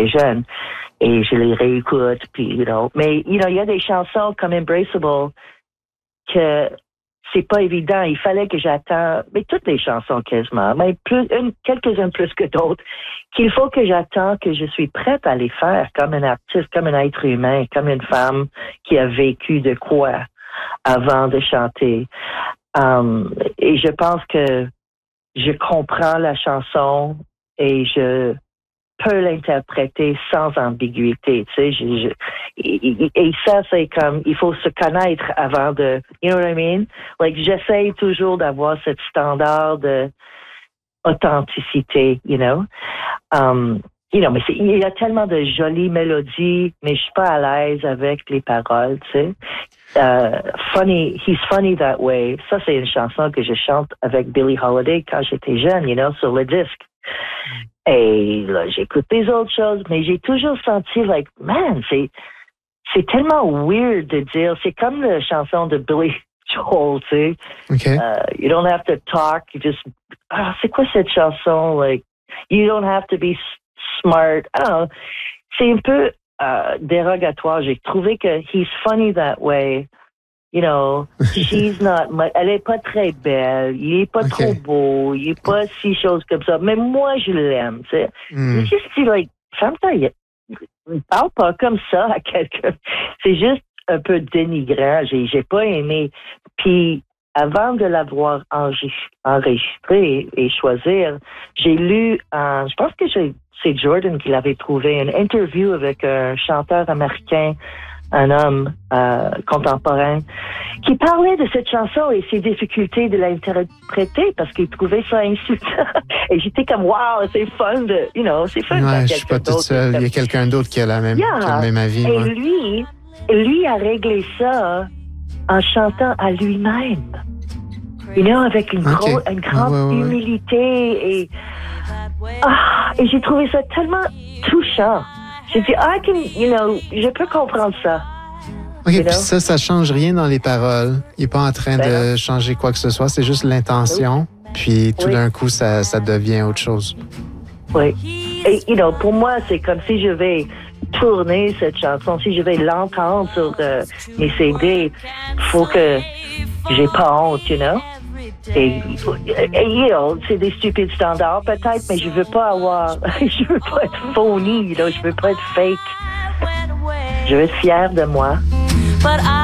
j'étais jeune. Et je les réécoute, puis, mais, il y a des chansons comme Embraceable que c'est pas évident. Il fallait que j'attende, mais toutes les chansons quasiment, mais quelques-unes plus que d'autres, qu'il faut que j'attende que je suis prête à les faire comme un artiste, comme un être humain, comme une femme qui a vécu de quoi avant de chanter. Et je pense que je comprends la chanson et je peux l'interpréter sans ambiguïté, tu sais. Et ça, c'est comme, il faut se connaître avant de, you know what I mean? Like, j'essaye toujours d'avoir ce standard de authenticité, you know? Mais il y a tellement de jolies mélodies, mais je suis pas à l'aise avec les paroles, tu sais. He's funny that way. Ça, c'est une chanson que je chante avec Billie Holiday quand j'étais jeune, sur le disque. Et là, j'écoute des autres choses, mais j'ai toujours senti, like, man, c'est tellement weird de dire, c'est comme la chanson de Billy Joel, tu sais. Okay. You don't have to talk, you just, c'est quoi cette chanson, like, you don't have to be smart. C'est un peu dérogatoire. J'ai trouvé que he's funny that way. She's not much. Elle est pas très belle. Il est pas trop beau. Il est pas si chose comme ça. Mais moi, je l'aime, tu sais. C'est juste, like, femme, ne parle pas comme ça à quelqu'un. C'est juste un peu dénigrant. J'ai pas aimé. Puis, avant de l'avoir enregistré et choisir, j'ai lu, je pense que c'est Jordan qui l'avait trouvé, une interview avec un chanteur américain, un homme contemporain, qui parlait de cette chanson et ses difficultés de l'interpréter parce qu'il trouvait ça insultant. Et j'étais comme, wow, c'est fun de, c'est fun. Ouais, je suis pas toute seule. Il y a quelqu'un d'autre qui a le même avis. Et lui a réglé ça en chantant à lui-même. Avec une grande humilité et j'ai trouvé ça tellement touchant. J'ai dit, je peux comprendre ça. OK, puis ça change rien dans les paroles. Il n'est pas en train de changer quoi que ce soit. C'est juste l'intention. Puis tout d'un coup, ça devient autre chose. Oui. Et, pour moi, c'est comme si je vais tourner cette chanson, si je vais l'entendre sur mes CD, il faut que j'ai pas honte, Et c'est des stupides standards peut-être, mais je veux pas être phony, je veux pas être fake. Je veux être fière de moi.